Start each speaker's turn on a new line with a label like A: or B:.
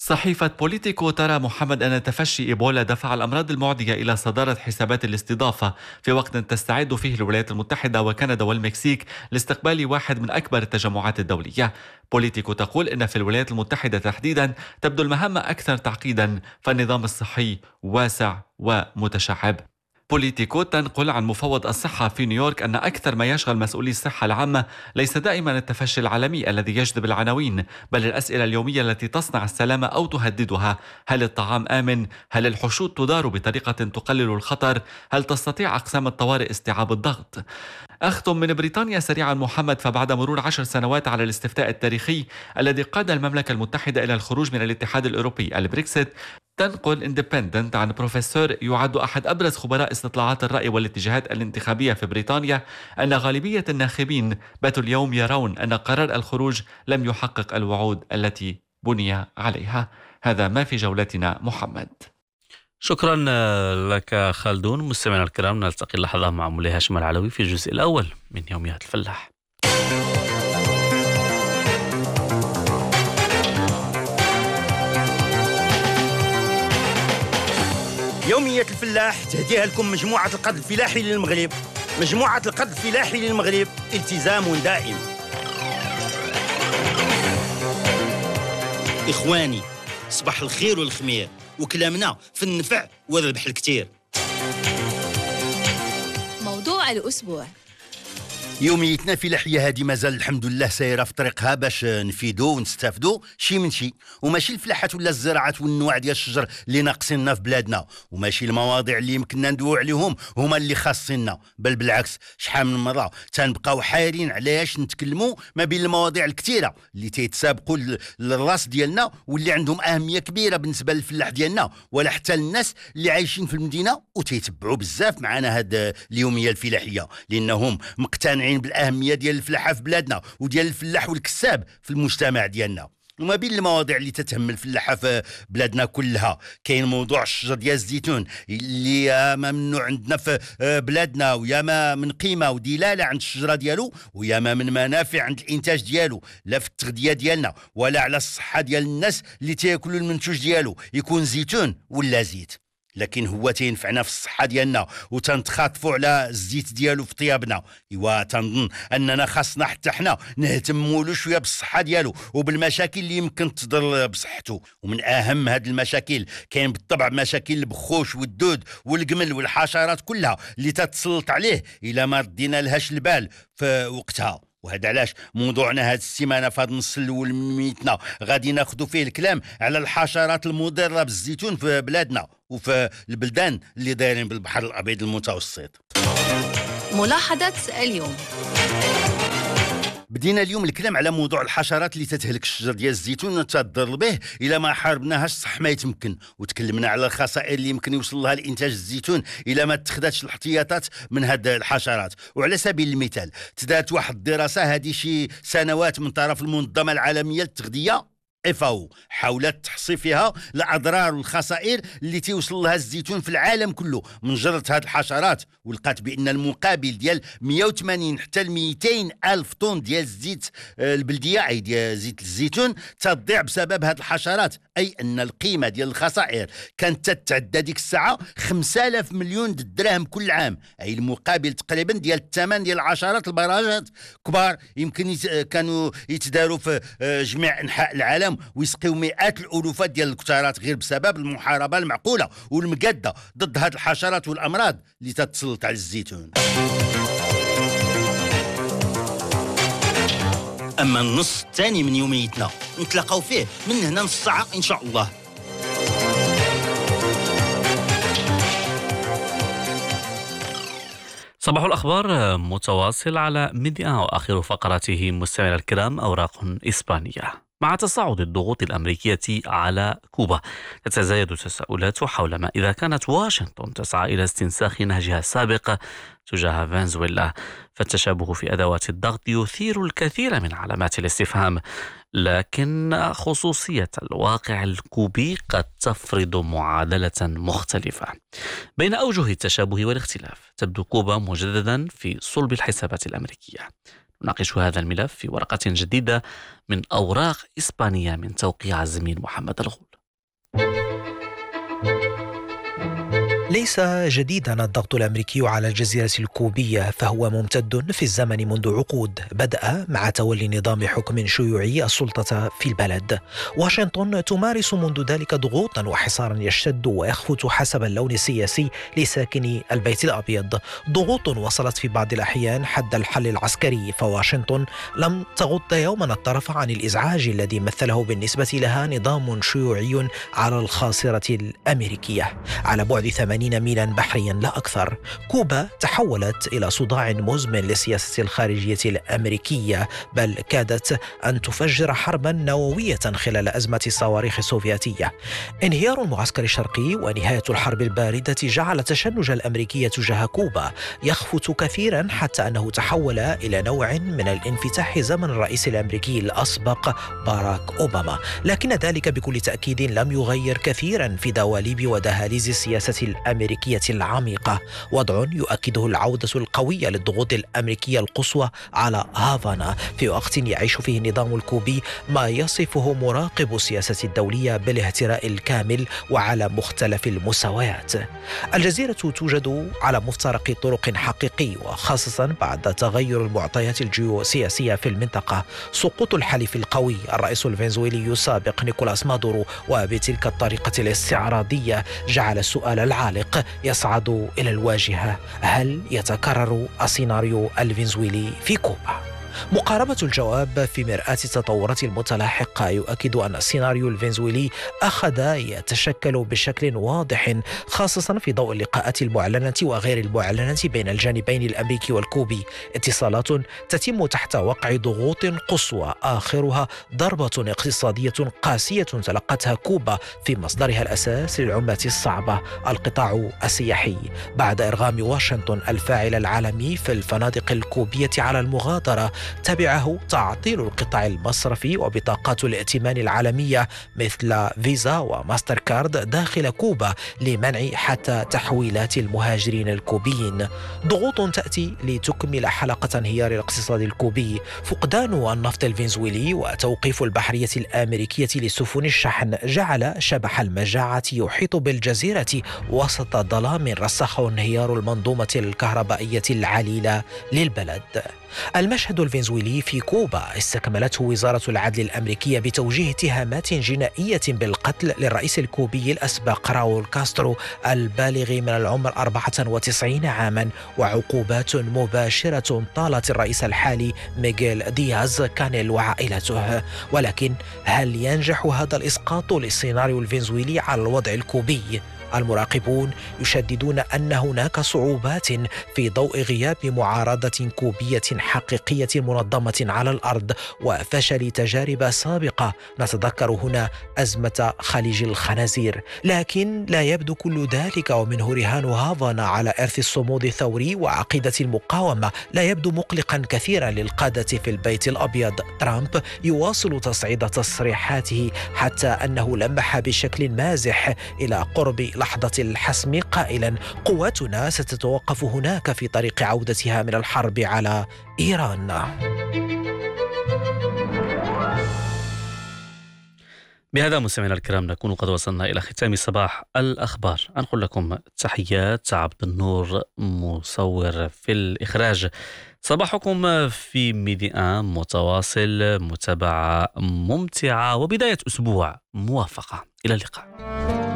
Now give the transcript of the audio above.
A: صحيفة بوليتيكو ترى محمد أن تفشي إيبولا دفع الأمراض المعدية إلى صدارة حسابات الاستضافة في وقت تستعد فيه الولايات المتحدة وكندا والمكسيك لاستقبال واحد من أكبر التجمعات الدولية. بوليتيكو تقول إن في الولايات المتحدة تحديدا تبدو المهمة أكثر تعقيدا، فالنظام الصحي واسع ومتشعب. بوليتيكو تنقل عن مفوض الصحة في نيويورك أن أكثر ما يشغل مسؤولي الصحة العامة ليس دائما التفشي العالمي الذي يجذب العناوين، بل الأسئلة اليومية التي تصنع السلامة أو تهددها. هل الطعام آمن؟ هل الحشود تدار بطريقة تقلل الخطر؟ هل تستطيع أقسام الطوارئ استيعاب الضغط؟ أختم من بريطانيا سريعا محمد، فبعد مرور 10 سنوات على الاستفتاء التاريخي الذي قاد المملكة المتحدة إلى الخروج من الاتحاد الأوروبي البريكسيت، تنقل اندبندنت عن بروفيسور يعد أحد أبرز خبراء استطلاعات الرأي والاتجاهات الانتخابية في بريطانيا أن غالبية الناخبين باتوا اليوم يرون أن قرار الخروج لم يحقق الوعود التي بني عليها. هذا ما في جولتنا محمد.
B: شكرا لك خالدون. مستمعينا الكرام، نلتقي لحظة مع مولاي هاشم العلوي في الجزء الأول من يوميات الفلاح.
C: يومية الفلاح تهديها لكم مجموعة القد الفلاحي للمغرب. مجموعة القد الفلاحي للمغرب، التزام دائم. إخواني، صباح الخير والخمير، وكلامنا في النفع والربح الكتير.
D: موضوع الأسبوع.
C: يوميتنا فلاحية هذه مازال الحمد لله سايرة في طريقها باش نفيدو ونستافدو شي من شي، وماشي الفلاحات ولا الزراعات والنوع ديال الشجر اللي ناقصيننا في بلادنا، وماشي المواضيع اللي يمكننا ندويو عليهم هما اللي خاصيننا، بل بالعكس شحال من مرة تنبقاو حايرين علاش نتكلموا ما بين المواضيع الكثيرة اللي تيتسابقوا للراس ديالنا واللي عندهم أهمية كبيرة بالنسبة للفلاح ديالنا ولا حتى للناس اللي عايشين في المدينة وتيتبعوا بزاف معنا هاد اليومية الفلاحية، لأنهم مقتنعين بالأهمية ديال الفلاحة في بلادنا وديال الفلاح والكساب في المجتمع ديالنا. وما بين المواضيع اللي تتهم الفلاحة في بلادنا كلها كاين موضوع الشجر ديال الزيتون اللي ياما منه عندنا في بلادنا وياما من قيمة ودلالة عند الشجرة ديالو وياما من منافع عند الإنتاج ديالو، لا في التغذية ديالنا ولا على الصحة ديال الناس اللي تياكلوا المنتوج ديالو يكون زيتون ولا زيت. لكن هو تينفعنا في الصحة ديالنا وتنتخاطفوا على الزيت ديالو في طيابنا. ايوا تنظن اننا خاصنا حتى حنا نهتموا له شويه بالصحة ديالو وبالمشاكل اللي يمكن تضر بصحته. ومن اهم هاد المشاكل كاين بالطبع مشاكل البخوش والدود والقمل والحشرات كلها اللي تتسلط عليه الا ما ردينا لهاش البال في وقتها. وهذا علاش موضوعنا هذه السيمانه في هذا النص الاول من ميتنا غادي ناخذوا فيه الكلام على الحشرات المضره بالزيتون في بلادنا وفي البلدان اللي دايرين بالبحر الابيض المتوسط.
D: ملاحظة اليوم.
C: بدينا اليوم الكلام على موضوع الحشرات اللي تتهلك الشجر ديال الزيتون وتضر به الا ما حاربناهاش صح ما يتمكن، وتكلمنا على الخسائر اللي يمكن يوصل لها الانتاج الزيتون الا ما اتخذتش الاحتياطات من هاد الحشرات. وعلى سبيل المثال تدارت واحد الدراسه هذه شي سنوات من طرف المنظمه العالميه للتغذيه FAO حاولت تحصي فيها الأضرار والخسائر اللي توصل لها الزيتون في العالم كله من جرة هذه الحشرات، ولقات بأن المقابل ديال 180 حتى 200 ألف طن ديال الزيت البلدية أي ديال زيت الزيتون تضيع بسبب هذه الحشرات، أي أن القيمة ديال الخسائر كانت تتعدى ديك الساعة 5000 مليون دراهم كل عام، أي المقابل تقريبا ديال الثمن ديال عشرات البراجات كبار يمكن كانوا يتداروا في جميع أنحاء العالم ويسقيو مئات الألوفات ديال الكتارات غير بسبب المحاربة المعقولة والمقادة ضد هذه الحشرات والأمراض اللي تتسلط على الزيتون. أما النص الثاني من يوميتنا نتلاقاو فيه من هنا نص ساعة إن شاء الله.
B: صباح الأخبار متواصل على ميديا، وآخر فقراته مستمعينا الكرام أوراق إسبانية. مع تصاعد الضغوط الأمريكية على كوبا تتزايد التساؤلات حول ما إذا كانت واشنطن تسعى إلى استنساخ نهجها السابق تجاه فنزويلا، فالتشابه في أدوات الضغط يثير الكثير من علامات الاستفهام، لكن خصوصية الواقع الكوبي قد تفرض معادلة مختلفة. بين أوجه التشابه والاختلاف تبدو كوبا مجددا في صلب الحسابات الأمريكية. نناقش هذا الملف في ورقة جديدة من أوراق إسبانية من توقيع الزميل محمد الغول.
E: ليس جديدا الضغط الأمريكي على الجزيرة الكوبية، فهو ممتد في الزمن منذ عقود، بدأ مع تولي نظام حكم شيوعي السلطة في البلد. واشنطن تمارس منذ ذلك ضغوطا وحصارا يشتد ويخفت حسب اللون السياسي لساكني البيت الأبيض، ضغوط وصلت في بعض الأحيان حد الحل العسكري، فواشنطن لم تغض يوما الطرف عن الإزعاج الذي مثله بالنسبة لها نظام شيوعي على الخاصرة الأمريكية. على بعد 80 ميلا بحريا لا أكثر، كوبا تحولت إلى صداع مزمن للسياسة الخارجية الأمريكية، بل كادت أن تفجر حربا نووية خلال أزمة الصواريخ السوفيتية. انهيار المعسكر الشرقي ونهاية الحرب الباردة جعل التشنج الأمريكي تجاه كوبا يخفت كثيرا، حتى أنه تحول إلى نوع من الانفتاح زمن الرئيس الأمريكي الأسبق باراك أوباما، لكن ذلك بكل تأكيد لم يغير كثيرا في دواليب ودهاليز السياسة الأمريكية العميقة، وضع يؤكده العودة القوية للضغوط الأمريكية القصوى على هافانا في وقت يعيش فيه النظام الكوبي ما يصفه مراقب السياسة الدولية بالاهتراء الكامل وعلى مختلف المستويات. الجزيرة توجد على مفترق طرق حقيقي، وخاصة بعد تغير المعطيات الجيوسياسية في المنطقة، سقوط الحليف القوي الرئيس الفنزويلي السابق نيكولاس مادورو، وبتلك الطريقة الاستعراضية جعل السؤال العالق يصعد إلى الواجهة: هل يتكرر السيناريو الفنزويلي في كوبا؟ مقاربة الجواب في مرآة التطورات المتلاحقة يؤكد أن السيناريو الفنزويلي أخذ يتشكل بشكل واضح، خاصة في ضوء اللقاءات المعلنة وغير المعلنة بين الجانبين الأمريكي والكوبي، اتصالات تتم تحت وقع ضغوط قصوى، آخرها ضربة اقتصادية قاسية تلقتها كوبا في مصدرها الأساس للعملة الصعبة، القطاع السياحي، بعد إرغام واشنطن الفاعل العالمي في الفنادق الكوبية على المغادرة. تبعه تعطيل القطاع المصرفي وبطاقات الائتمان العالمية مثل فيزا وماستر كارد داخل كوبا لمنع حتى تحويلات المهاجرين الكوبيين. ضغوط تأتي لتكمل حلقة انهيار الاقتصاد الكوبي، فقدان النفط الفنزويلي وتوقيف البحرية الأمريكية لسفن الشحن جعل شبح المجاعة يحيط بالجزيرة وسط ظلام رسخه انهيار المنظومة الكهربائية العليلة للبلد. المشهد الفنزويلي في كوبا استكملته وزارة العدل الأمريكية بتوجيه اتهامات جنائية بالقتل للرئيس الكوبي الأسبق راؤول كاسترو البالغ من العمر 94 عاما، وعقوبات مباشرة طالت الرئيس الحالي ميغيل دياز كانيل وعائلته. ولكن هل ينجح هذا الإسقاط للسيناريو الفنزويلي على الوضع الكوبي؟ المراقبون يشددون أن هناك صعوبات في ضوء غياب معارضة كوبية حقيقية منظمة على الأرض وفشل تجارب سابقة، نتذكر هنا أزمة خليج الخنازير. لكن لا يبدو كل ذلك ومنه رهان هافانا على إرث الصمود الثوري وعقيدة المقاومة لا يبدو مقلقا كثيرا للقادة في البيت الأبيض. ترامب يواصل تصعيد تصريحاته حتى أنه لمح بشكل مازح إلى قرب لحظة الحسم قائلا: قواتنا ستتوقف هناك في طريق عودتها من الحرب على إيران.
B: بهذا مستمعينا الكرام نكون قد وصلنا إلى ختام صباح الأخبار. أنقل لكم تحيات عبد النور مصور في الإخراج. صباحكم في ميديان متواصل، متابعة ممتعة وبداية أسبوع موفقة. إلى اللقاء.